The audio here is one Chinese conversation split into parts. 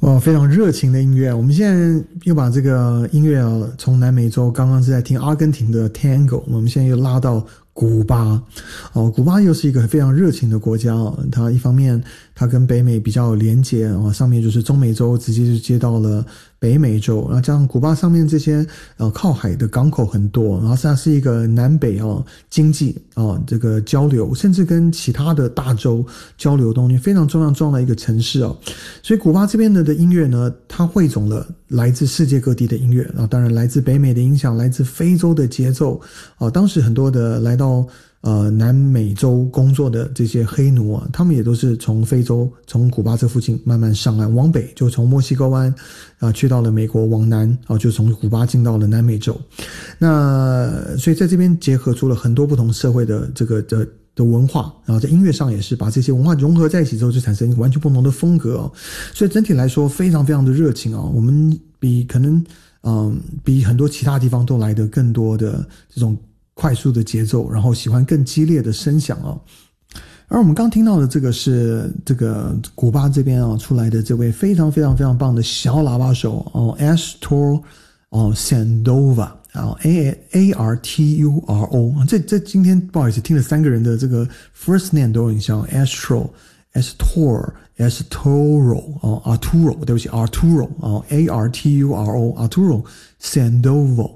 哇，非常热情的音乐。我们现在又把这个音乐从南美洲，刚刚是在听阿根廷的 Tango， 我们现在又拉到古巴。古巴又是一个非常热情的国家。它一方面它跟北美比较有连结，上面就是中美洲直接就接到了北美洲，然后加上古巴上面这些靠海的港口很多，然后它是一个南北经济这个交流，甚至跟其他的大洲交流东西非常重要的一个城市所以古巴这边的音乐呢，它汇总了来自世界各地的音乐，然后当然来自北美的影响，来自非洲的节奏当时很多的来到南美洲工作的这些黑奴他们也都是从非洲，从古巴这附近慢慢上岸，往北就从墨西哥湾去到了美国，往南就从古巴进到了南美洲。那所以在这边结合出了很多不同社会的这个的文化，然后在音乐上也是把这些文化融合在一起之后，就产生完全不同的风格所以整体来说非常非常的热情我们比可能比很多其他地方都来得更多的这种快速的节奏，然后喜欢更激烈的声响而我们刚听到的这个是这个古巴这边出来的这位非常非常非常棒的小喇叭手Arturo Sandoval Arturo 这今天不好意思听了3个人的这个 first name 都很像 Arturo 对不起 Arturo Arturo Sandoval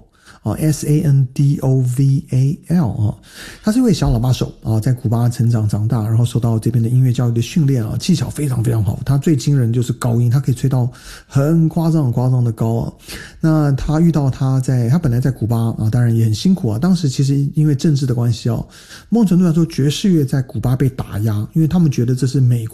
Sandoval 他是一位小喇叭手在古巴成长长大，然后受到这边的音乐教育的训练技巧非常非常好。他最惊人就是高音，他可以吹到很夸张的高那他遇到他本来在古巴当然也很辛苦当时其实因为政治的关系某种程度来说爵士乐在古巴被打压，因为他们觉得这是美